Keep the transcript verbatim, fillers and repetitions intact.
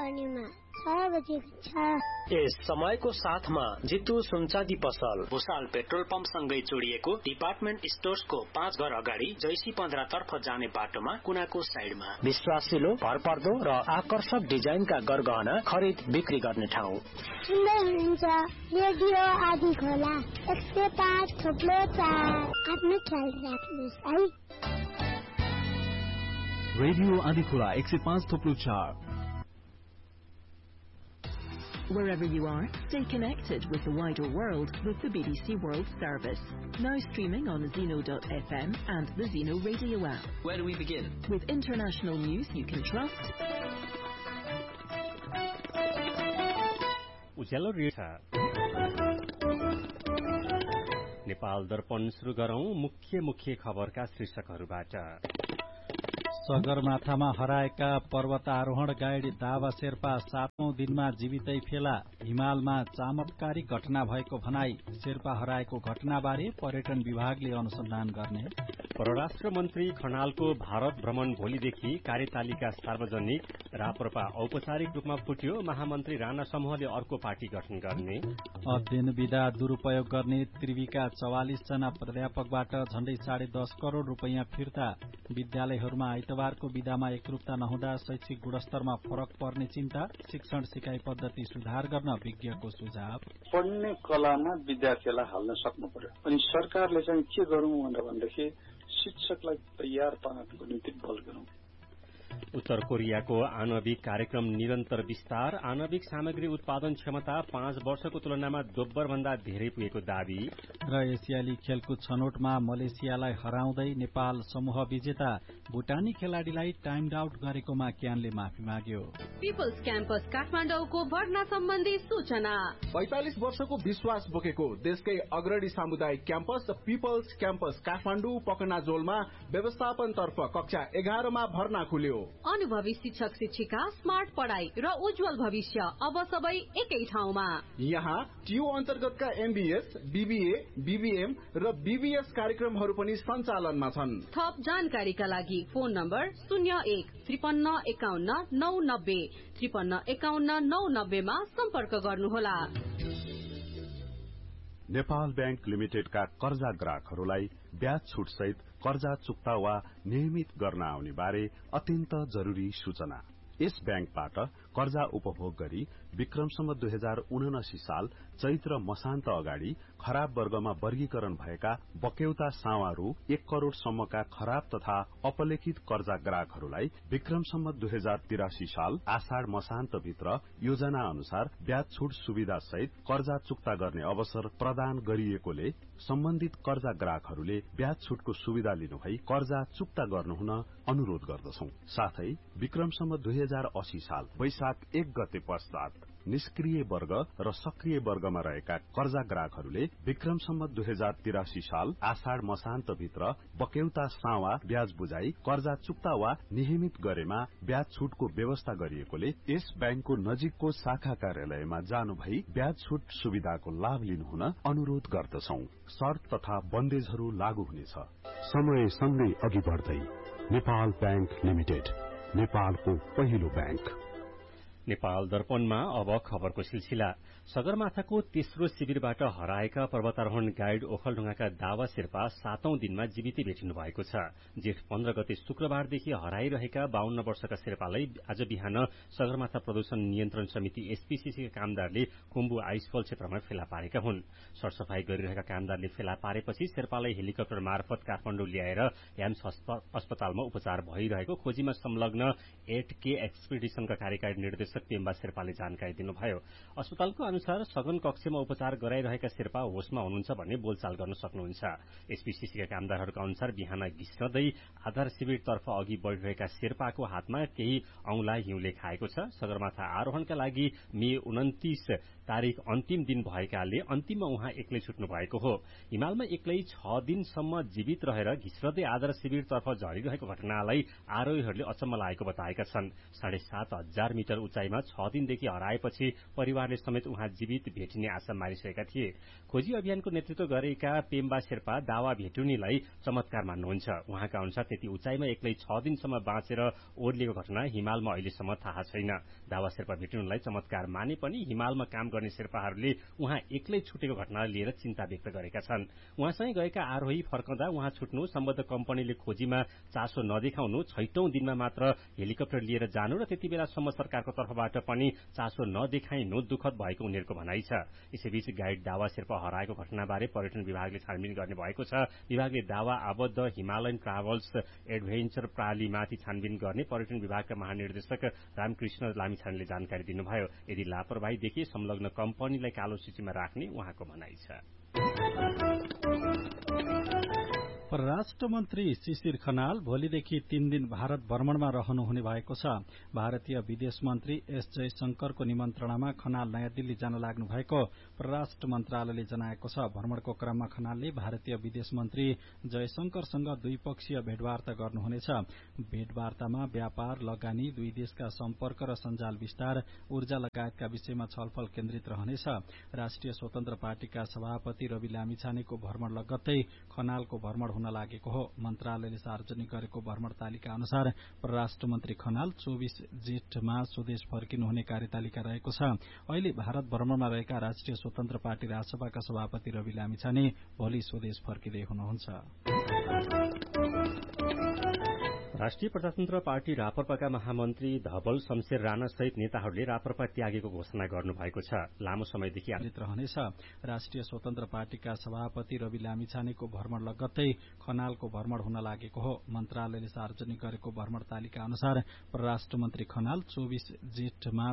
मर्निङमा छ बजे छ। यस समयको साथमा जितु सुनचाँदी पसल, भुसाल पेट्रोल पम्प सँगै जोडिएको डिपार्टमेन्ट स्टोर्सको पाँच घर अगाडि जैसी पन्ध्र तर्फ जाने बाटोमा कुनाको साइडमा विश्वासिलो, भरपर्दो र आकर्षक डिजाइनका गरगहना खरिद बिक्री गर्ने ठाउँ। सुन्दै हुनुहुन्छ रेडियो आदि खोला एक सय पाँच थोप्लो चार। आफ्नो ख्याल राख्नुहोस् है। रेडियो आदि खोला एक सय पाँच थोप्लो चार। Wherever you are, stay connected with the wider world with the B B C World Service. Now streaming on Zeno dot f m and the Zeno Radio app. Where do we begin? With international news you can trust. Ujyaalo radio Nepal Darpan सुरु गरौं मुख्य मुख्य खबरका शीर्षकहरूबाट। सगरमाथामा हराएका पर्वतारोहण guide दावा शेर्पा सातौं दिनमा जीवितै फेला। हिमालमा चमत्कारी घटना भएको भनाई। शेर्पा हराएको घटनाबारे पर्यटन विभागले अनुसन्धान गर्ने। परराष्ट्र मन्त्री खनालको भारत भ्रमण भोलिदेखि कार्यतालिका सार्वजनिक। राप्रपा औपचारिक रूपमा फुट्यो। महामन्त्री राणा समूहले अर्को पार्टी गठन गर्ने। अध्ययन विधा दुरूपयोग गर्ने त्रिविका चौवालिस जना प्राध्यापकबाट झण्डै साढे दस करोड़ रूपियाँ फिर्ता। विद्यालयहरूमा आइतबारको विधामा एकरूपता नहुँदा शैक्षिक गुणस्तरमा फरक पर्ने चिन्ता। शिक्षण सिकाइ पद्धति सुधार गर्न विज्ञको सुझाव। पढ्ने कलामा विद्यार्थीलाई हाल्न सक्नु पर्यो। अनि सरकारले चाहिँ के गरौं भनेर भन्दाखेरि शिक्षकलाई तयार पार्नको निम्ति बल गरौं। उत्तर कोरियाको आणविक कार्यक्रम निरन्तर विस्तार। आणविक सामग्री उत्पादन क्षमता पाँच वर्षको तुलनामा दोब्बर भन्दा धेरै पुगेको दावी। र एसियाली खेलकुद छनौटमा मलेसियालाई हराउँदै नेपाल समूह विजेता। भुटानी खेलाड़ीलाई टाइम आउट गरेकोमा क्यानले माफी माग्यो। पिपल्स क्याम्पस काठमाडौँको भर्ना सम्बन्धी सूचना। पैंतालिस वर्षको विश्वास बोकेको देशकै अग्रणी सामुदायिक क्याम्पस पिपल्स क्याम्पस काठमाडौँ पकनाजोलमा व्यवस्थापन तर्फ कक्षा एघारमा भर्ना खुल्यो। अनुभवी शिक्षक शिक्षिका, स्मार्ट पढ़ाई र उज्जवल भविष्य अब सबै एकै ठाउँमा। यहाँ टियु अन्तर्गतका एमबीएस, बीबीए, बीबीएम र बीबीएस कार्यक्रमहरू पनि सञ्चालनमा छन्। थप जानकारीका लागि फोन नम्बर शून्य एक त्रिपन्न एकाउन्न नौ नब्बे त्रिपन्न एकाउन्न नौ नब्बेमा सम्पर्क गर्नुहोला। नेपाल बैंक लिमिटेडका कर्जा ग्राहकहरूलाई ब्याज छुट सहित कर्जा चुक्ता वा नियमित गर्न आउने बारे अत्यन्त जरूरी सूचना। यस बैंकबाट कर्जा उपभोग गरी विक्रमसम्म दुई हजार उनासी साल चैत्र मसान्त अगाडि खराब वर्गमा वर्गीकरण भएका बक्यौता सावारू एक करोड़ सम्मका खराब तथा अपलेखित कर्जा ग्राहकहरूलाई विक्रमसम्म दुई हजार तिरासी साल आषाढ़ मसान्त भित्र योजना अनुसार ब्याज छुट सुविधा सहित कर्जा चुक्ता गर्ने अवसर प्रदान गरिएकोले सम्बन्धित कर्जा ग्राहकहरूले ब्याज छुटको सुविधा लिनुभई कर्जा चुक्ता गर्नुहुन अनुरोध गर्दछौं। साथै विक्रमसम्म दुई हजार अस्सी साल वैशाख एक गते पश्चात निष्क्रिय वर्ग र सक्रिय वर्गमा रहेका कर्जा ग्राहकहरूले विक्रमसम्म दुई हजार तिरासी साल आषाढ़ मसान्त भित्र बक्यौता सावा ब्याज बुझाई कर्जा चुक्ता वा नियमित गरेमा ब्याज छुटको व्यवस्था गरिएकोले यस बैंकको नजिकको शाखा कार्यालयमा जानु भई ब्याज छुट सुविधाको लाभ लिनुहुन अनुरोध गर्दछौं। शर्त तथा बन्देजहरू लागू हुनेछ। समय सँगै अघि बढ्दै नेपाल बैंक लिमिटेड, नेपालको पहिलो बैंक। नेपाल दर्पणमा अब खबरको सिलसिला। सगरमाथाको तेस्रो शिविरबाट हराएका पर्वतारोहण गाइड ओखलढुङ्गाका दावा शेर्पा सातौं दिनमा जीवितै भेटिनु भएको छ। जेठ पन्ध्र गते शुक्रबारदेखि हराइरहेका बाहन्न वर्षका शेर्पालाई आज बिहान सगरमाथा प्रदूषण नियन्त्रण समिति एसपीसीसीका कामदारले खुम्बु आइसफल क्षेत्रमा फेला पारेका हुन्। सरसफाई गरिरहेका कामदारले फेला पारेपछि शेर्पालाई हेलिकप्टर मार्फत काठमाडौँ ल्याएर एम्स अस्पतालमा उपचार भइरहेको खोजीमा संलग्न एट के एक्सपिडिशनका कार्यकारी निर्देशक पेम्बा शेर्पाले जानकारी दिनुभयो। अस्पतालको अनुसार सघन कक्षमा उपचार गराइरहेका शेर्पा होशमा हुनुहुन्छ भन्ने बोलचाल गर्न सक्नुहुन्छ। एसपीसीसीका कामदारहरूका अनुसार बिहान घिस्रदै आधार शिविरतर्फ अघि बढ़िरहेका शेर्पाको हातमा केही औंला हिउँले खाएको छ। सगरमाथा आरोहणका लागि मे उन्तीस तारिक अन्तिम दिन भएकाले अन्तिममा उहाँ एक्लै छुट्नु भएको हो। हिमालमा एक्लै छ दिनसम्म जीवित रहेर घिस्रदै आधार शिविरतर्फ झरिरहेको घटनालाई आरोहीहरूले अचम्म लागेको बताएका छन्। साढे सात हजार मिटर उचाइ तराईमा छ दिनदेखि हराएपछि परिवारले समेत उहाँ जीवित भेटिने आशा मारिसकेका थिए। खोजी अभियानको नेतृत्व गरेका पेम्बा शेर्पा दावा भेटुनीलाई चमत्कार मान्नुहुन्छ। उहाँका अनुसार त्यति उचाइमा एक्लै छ दिनसम्म बाँचेर ओर्लिएको घटना हिमालमा अहिलेसम्म थाहा छैन। दावा शेर्पा भेटुनीलाई चमत्कार माने पनि हिमालमा काम गर्ने शेर्पाहरूले उहाँ एक्लै छुटेको घटनालाई लिएर चिन्ता व्यक्त गरेका छन्। उहाँसँगै गएका आरोही फर्कँदा उहाँ छुट्नु, सम्बद्ध कम्पनीले खोजीमा चासो नदेखाउनु, छैटौं दिनमा मात्र हेलिकप्टर लिएर जानु र त्यति बेलासम्म सरकारको तर्फबाट पनि चासो नदेखाइनु दुःखद भएको उनीहरूको भनाइ छ। यसैबीच गाइड दावा शेर्पा हराएको घटनाबारे पर्यटन विभागले छानबिन गर्ने भएको छ। विभागले दावा आबद्ध हिमालयन ट्राभल्स एडभेन्चर प्रालीमाथि छानबिन गर्ने पर्यटन विभागका महानिर्देशक रामकृष्ण लामिछानेले जानकारी दिनुभयो। यदि लापरवाही देखिए संलग्न कम्पनीलाई कालो सूचीमा राख्ने उहाँको भनाइ छ। परराष्ट्र मन्त्री शिशिर खनाल भोलिदेखि तीन दिन भारत भ्रमणमा रहनुहुने भएको छ। भारतीय विदेश मन्त्री एस जयशंकरको निमन्त्रणामा खनाल नयाँ दिल्ली जान लाग्नु भएको परराष्ट्र मन्त्रालयले जनाएको छ। भ्रमणको क्रममा खनालले भारतीय विदेश मन्त्री जयशंकरसँग द्विपक्षीय भेटवार्ता गर्नुहुनेछ। भेटवार्तामा व्यापार, लगानी, दुई देशका सम्पर्क र सञ्जाल विस्तार, ऊर्जा लगायतका विषयमा छलफल केन्द्रित रहनेछ। राष्ट्रिय स्वतन्त्र पार्टीका सभापति रवि लामिछानेको भ्रमण लगत्तै खनालको भ्रमण हुन लागेको हो। मन्त्रालयले सार्वजनिक गरेको भ्रमण तालिका अनुसार परराष्ट्र मन्त्री खनाल चौबीस जेठमा स्वदेश फर्किनुहुने कार्यतालिका रहेको छ। अहिले भारत भ्रमणमा रहेका राष्ट्रिय स्वतन्त्र पार्टी राजसभाका सभापति रवि लामिछाने भोलि स्वदेश फर्किँदै हुनुहुन्छ। राष्ट्रिय प्रजातन्त्र पार्टी रापरपाका महामन्त्री धवल शमशेर राणा सहित नेताहरूले रापरपा त्यागेको घोषणा गर्नुभएको छ। लामो समयदेखि आश्रित रहनेछ। राष्ट्रिय स्वतन्त्र पार्टीका सभापति रवि लामिछानेको भ्रमण लगत्तै खनालको भ्रमण हुन लागेको हो। मन्त्रालयले सार्वजनिक गरेको भ्रमण तालिका अनुसार परराष्ट्र मन्त्री खनाल चौबीस जेठमा